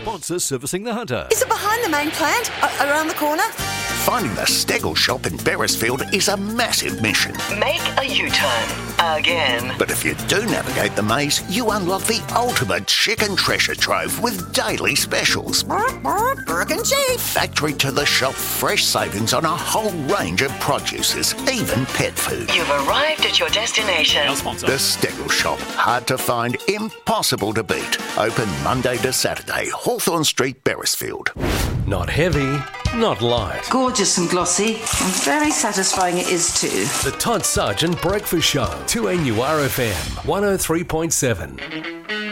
sponsor servicing the Hunter. Is it behind the main plant? Around the corner? Finding the Stegel shop in Beresfield is a massive mission. Make a U-turn. Again. But if you do navigate the maze, you unlock the ultimate chicken treasure trove with daily specials. Burke and Chief. Factory to the shop, fresh savings on a whole range of produces, even pet food. You've arrived at your destination. Our sponsor. The Stegel shop, hard to find, impossible to beat. Open Monday to Saturday, Hawthorne Street, Beresfield. Not heavy, not light. Gorgeous and glossy, and very satisfying it is too. The Todd Sargent Breakfast Show, 2NURFM 103.7.